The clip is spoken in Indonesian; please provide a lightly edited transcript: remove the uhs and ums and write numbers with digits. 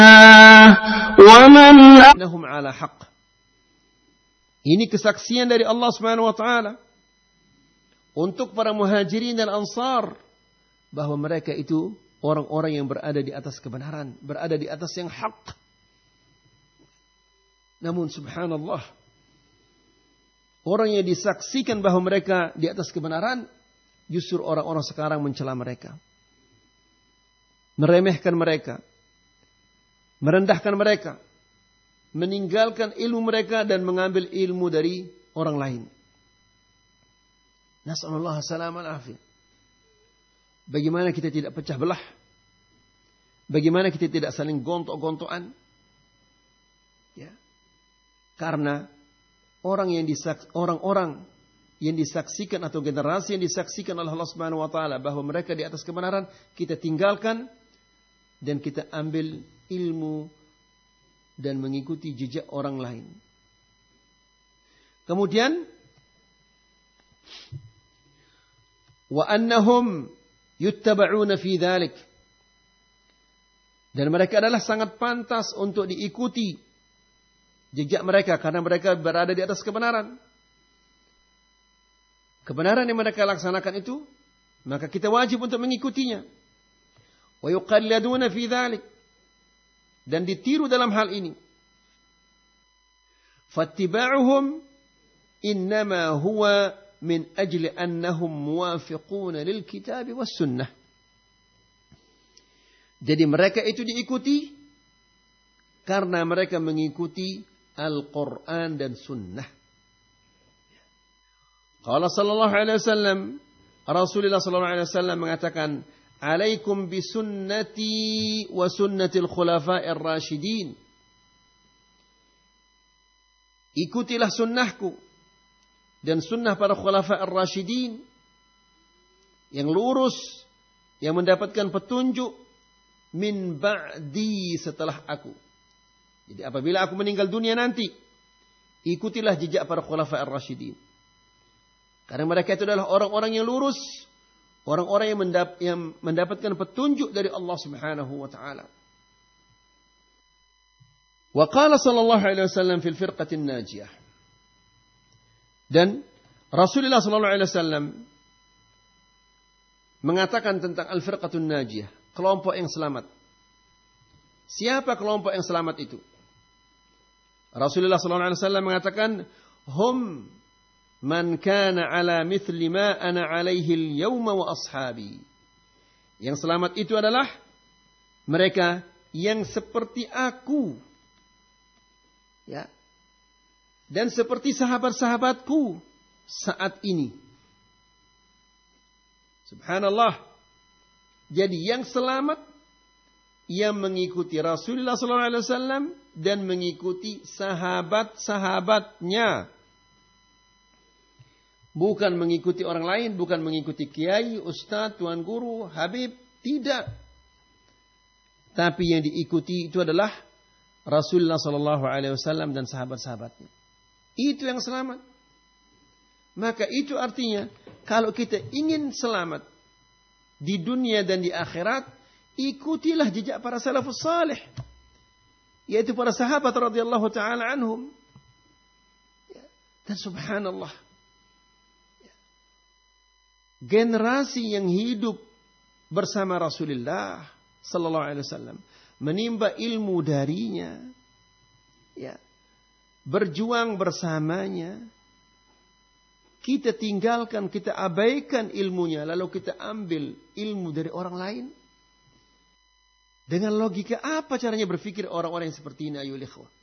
Innahum ala haqq. Ini kesaksian dari Allah Subhanahu wa taala untuk para muhajirin dan ansar bahwa mereka itu orang-orang yang berada di atas kebenaran, berada di atas yang hak. Namun subhanallah, orang yang disaksikan bahwa mereka di atas kebenaran, justru orang-orang sekarang mencela mereka, meremehkan mereka, merendahkan mereka, meninggalkan ilmu mereka dan mengambil ilmu dari orang lain. Nas'alullah salaman afiyah. Bagaimana kita tidak pecah belah? Bagaimana kita tidak saling gontok-gontokan? Ya. Karena orang-orang yang disaksikan atau generasi yang disaksikan oleh Allah Subhanahu wa taala bahwa mereka di atas kebenaran, kita tinggalkan dan kita ambil ilmu dan mengikuti jejak orang lain. Kemudian wa annahum yuttaba'una fi dzalik, dan mereka adalah sangat pantas untuk diikuti jejak mereka karena mereka berada di atas kebenaran. Kebenaran yang mereka laksanakan itu, maka kita wajib untuk mengikutinya. Wa yuqalladuna fi dzalik, dan ditiru dalam hal ini. Fattiba'uhum innama huwa min ajli annahum muwafiquna lil kitab was sunnah. Jadi mereka itu diikuti karena mereka mengikuti Al-Quran dan sunnah. Qala sallallahu alaihi wasallam, Rasulullah sallallahu alaihi wasallam mengatakan, "Alaikum bi sunnati wa sunnatil khulafa'ir rasyidin." Ikutilah sunnahku dan sunnah para khulafa'ir rasyidin yang lurus, yang mendapatkan petunjuk min ba'di, setelah aku. Jadi apabila aku meninggal dunia nanti, ikutilah jejak para khulafa'ir rasyidin. Karena mereka itu adalah orang-orang yang lurus, orang-orang yang mendapatkan petunjuk dari Allah Subhanahu wa taala. Wa qala sallallahu alaihi wasallam fil firqatin najiyah. Dan Rasulullah sallallahu alaihi wasallam mengatakan tentang al-firqatun najiyah, kelompok yang selamat. Siapa kelompok yang selamat itu? Rasulullah sallallahu alaihi wasallam mengatakan, hum man kana ala mithli ma ana alaihi al-yawma wa ashabi. Yang selamat itu adalah mereka yang seperti aku, ya, dan seperti sahabat-sahabatku saat ini. Subhanallah. Jadi yang selamat yang mengikuti Rasulullah SAW dan mengikuti sahabat-sahabatnya. Bukan mengikuti orang lain, bukan mengikuti kiai, ustadz, tuan guru, habib, tidak. Tapi yang diikuti itu adalah Rasulullah SAW dan sahabat-sahabatnya. Itu yang selamat. Maka itu artinya kalau kita ingin selamat di dunia dan di akhirat, ikutilah jejak para salafus salih, yaitu para sahabat radhiyallahu taala anhum. Dan subhanallah, generasi yang hidup bersama Rasulullah sallallahu alaihi wasallam, menimba ilmu darinya, ya, berjuang bersamanya. Kita tinggalkan, kita abaikan ilmunya, lalu kita ambil ilmu dari orang lain. Dengan logika apa caranya berpikir orang-orang yang seperti ini, ayol ikhwah?